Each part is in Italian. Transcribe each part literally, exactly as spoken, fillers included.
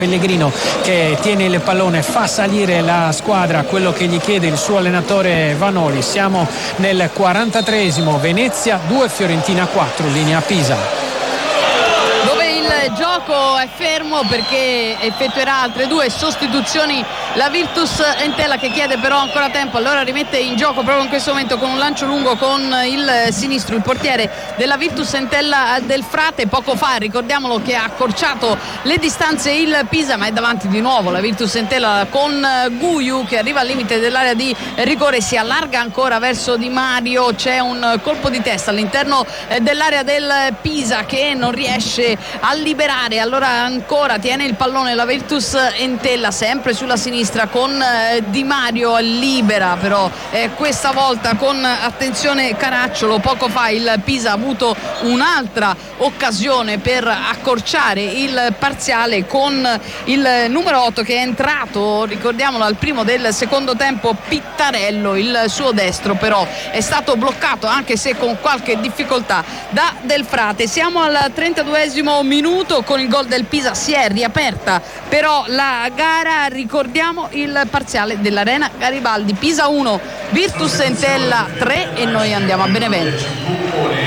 Pellegrino che tiene il pallone, fa salire la squadra, quello che gli chiede il suo allenatore Vanoli. Siamo nel quarantatreesimo, Venezia due, Fiorentina quattro, linea Pisa. Il gioco è fermo perché effettuerà altre due sostituzioni la Virtus Entella, che chiede però ancora tempo, allora rimette in gioco proprio in questo momento con un lancio lungo con il sinistro il portiere della Virtus Entella Del Frate. Poco fa, ricordiamolo, che ha accorciato le distanze il Pisa, ma è davanti di nuovo la Virtus Entella con Guiu che arriva al limite dell'area di rigore, si allarga ancora verso Di Mario, c'è un colpo di testa all'interno dell'area del Pisa che non riesce a liberare, allora ancora tiene il pallone la Virtus Entella sempre sulla sinistra con eh, Di Mario, libera però eh, questa volta con attenzione Caracciolo. Poco fa il Pisa ha avuto un'altra occasione per accorciare il parziale con il numero otto che è entrato, ricordiamolo, al primo del secondo tempo, Pittarello, il suo destro però è stato bloccato anche se con qualche difficoltà da Del Frate. Siamo al trentaduesimo minuto, con il gol del Pisa si è riaperta però la gara. Ricordiamo il parziale dell'Arena Garibaldi: Pisa uno, Virtus Entella tre, e noi andiamo a Benevento.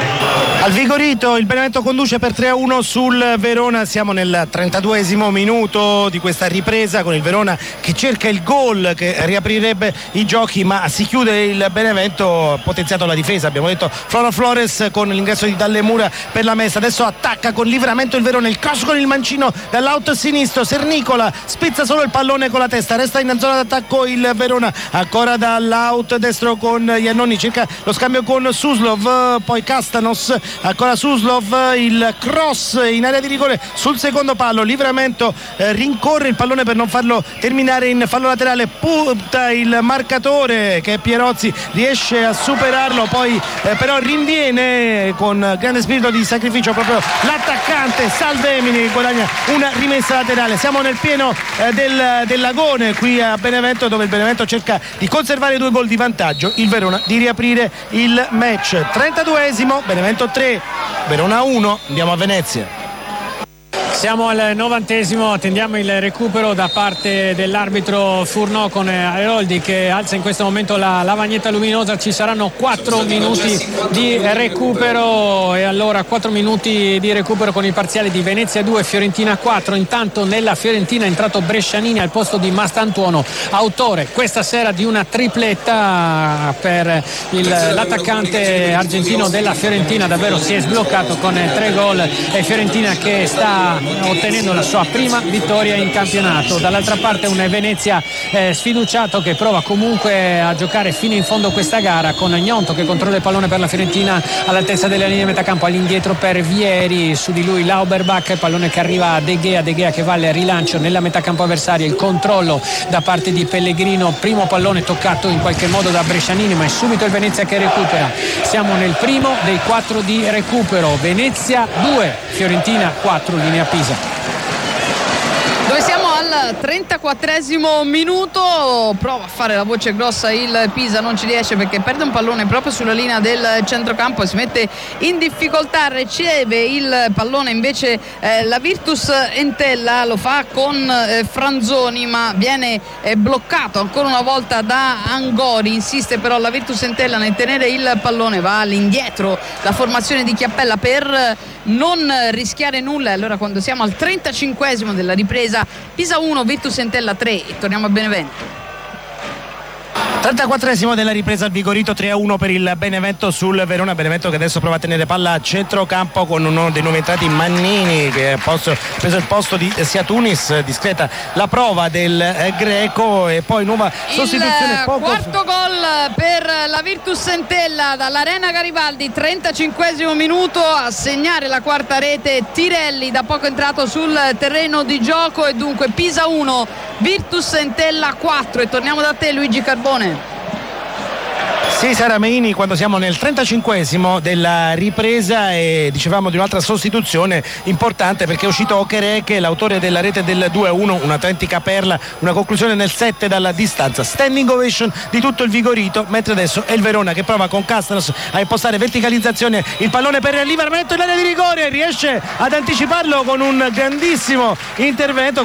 Al Vigorito il Benevento conduce per tre a uno sul Verona. Siamo nel trentaduesimo minuto di questa ripresa, con il Verona che cerca il gol che riaprirebbe i giochi, ma si chiude il Benevento, potenziato la difesa, abbiamo detto Flora Flores con l'ingresso di Dallemura per la messa. Adesso attacca con livramento il Verona, il cross con il mancino dall'out sinistro, Sernicola spezza solo il pallone con la testa, resta in zona d'attacco il Verona, ancora dall'out destro con Iannoni, cerca lo scambio con Suslov, poi Castanos, ancora Suslov, il cross in area di rigore sul secondo palo, livramento eh, rincorre il pallone per non farlo terminare in fallo laterale, punta il marcatore che è Pierozzi, riesce a superarlo, poi eh, però rinviene con grande spirito di sacrificio proprio l'attaccante Salvemini, guadagna una rimessa laterale. Siamo nel pieno eh, del, del lagone qui a Benevento, dove il Benevento cerca di conservare due gol di vantaggio, il Verona di riaprire il match. trentaduesimo, Benevento tre, Verona uno, andiamo a Venezia. Siamo al novantesimo, attendiamo il recupero da parte dell'arbitro Furnò con Aroldi che alza in questo momento la lavagnetta luminosa. Ci saranno quattro minuti di recupero, e allora quattro minuti di recupero con il parziale di Venezia due, Fiorentina quattro. Intanto nella Fiorentina è entrato Brescianini al posto di Mastantuono, autore questa sera di una tripletta per il, l'attaccante argentino della Fiorentina. Davvero si è sbloccato con tre gol, e Fiorentina che sta ottenendo la sua prima vittoria in campionato. Dall'altra parte un Venezia eh, sfiduciato che prova comunque a giocare fino in fondo questa gara, con Gnonto che controlla il pallone per la Fiorentina all'altezza della linea metacampo, all'indietro per Vieri, su di lui Lauberbach, pallone che arriva a De Gea, De Gea che va al rilancio nella metacampo avversaria, il controllo da parte di Pellegrino, primo pallone toccato in qualche modo da Brescianini, ma è subito il Venezia che recupera. Siamo nel primo dei quattro di recupero, Venezia due, Fiorentina quattro, linea Pisa. Dove siamo al trentaquattresimo minuto, prova a fare la voce grossa il Pisa, non ci riesce perché perde un pallone proprio sulla linea del centrocampo e si mette in difficoltà. Riceve il pallone invece eh, la Virtus Entella, lo fa con eh, Franzoni, ma viene eh, bloccato ancora una volta da Angori. Insiste però la Virtus Entella nel tenere il pallone, va all'indietro la formazione di Chiappella per non rischiare nulla. E allora, quando siamo al trentacinquesimo della ripresa, Pisa uno, Virtus Entella tre, e torniamo a Benevento. trentaquattresimo della ripresa al Vigorito, tre a uno per il Benevento sul Verona. Benevento che adesso prova a tenere palla a centrocampo con uno dei nuovi entrati, Mannini, che ha preso il posto di Siatunis. Discreta la prova del eh, greco, e poi nuova sostituzione. Il poco quarto gol per la Virtus Entella dall'Arena Garibaldi, trentacinquesimo minuto, a segnare la quarta rete Tirelli, da poco entrato sul terreno di gioco. E dunque Pisa uno, Virtus Entella quattro, e torniamo da te Luigi Carbone. Sì, Sara Meini, quando siamo nel trentacinquesimo della ripresa, e dicevamo di un'altra sostituzione importante perché è uscito Okereke, l'autore della rete del due a uno, un'autentica perla, una conclusione nel sette dalla distanza, standing ovation di tutto il Vigorito, mentre adesso è il Verona che prova con Castanos a impostare verticalizzazione, il pallone per il livramento in area di rigore, riesce ad anticiparlo con un grandissimo intervento.